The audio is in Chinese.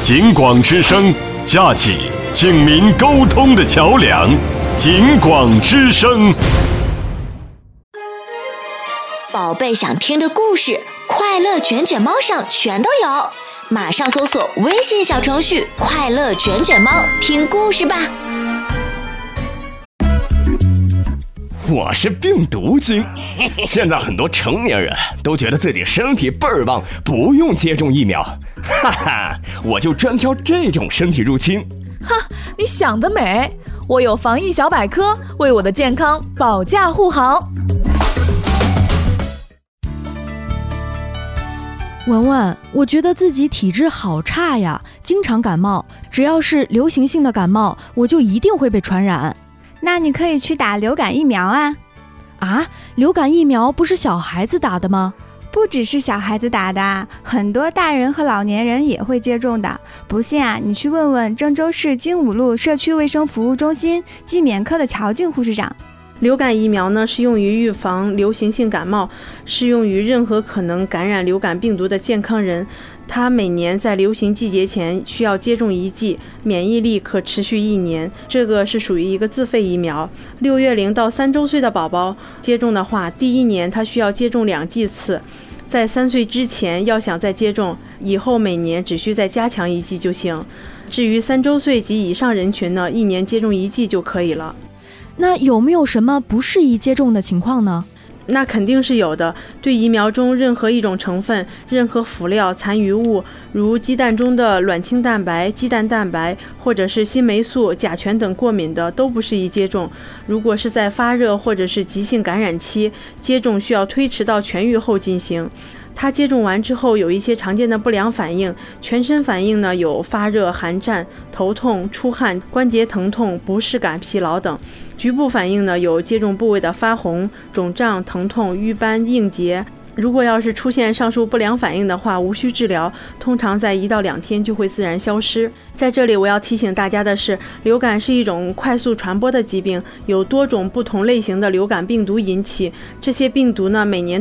警广之声，架起警民沟通的桥梁。警广之声， 宝贝想听的故事，快乐卷卷猫上全都有，马上搜索微信小程序“快乐卷卷猫”，听故事吧。 我是病毒君，现在很多成年人都觉得自己身体倍儿棒，不用接种疫苗，哈哈，我就专挑这种身体入侵。 哈，你想得美！我有防疫小百科，为我的健康保驾护航。 文文，我觉得自己体质好差呀，经常感冒，只要是流行性的感冒，我就一定会被传染。 那你可以去打流感疫苗啊！ 啊，流感疫苗不是小孩子打的吗？ 不只是小孩子打的，很多大人和老年人也会接种的。不信啊，你去问问郑州市经五路社区卫生服务中心季免科的乔静护士长。 流感疫苗呢，是用于预防流行性感冒，适用于任何可能感染流感病毒的健康人。它每年在流行季节前需要接种一剂，免疫力可持续1年。这个是属于一个自费疫苗。6月龄到3周岁的宝宝接种的话，第1年他需要接种2剂次。在3岁之前要想再接种，以后每年只需再加强1剂就行。至于3周岁及以上人群呢，1年接种1剂就可以了。 那有没有什么不适宜接种的情况呢？ 那肯定是有的。对疫苗中任何一种成分、任何辅料、残余物，如鸡蛋中的卵清蛋白、鸡蛋蛋白，或者是新霉素、甲醛等过敏的，都不适宜接种。如果是在发热或者是急性感染期，接种需要推迟到痊愈后进行。它接种完之后有一些常见的不良反应，全身反应呢有发热、寒战、头痛、出汗、关节疼痛、不适感、疲劳等。局部反应呢有接种部位的发红、肿胀、疼痛、瘀斑、硬结。如果要是出现上述不良反应的话，无需治疗，通常在1到2天就会自然消失。在这里我要提醒大家的是，流感是一种快速传播的疾病，有多种不同类型的流感病毒引起。这些病毒呢，每年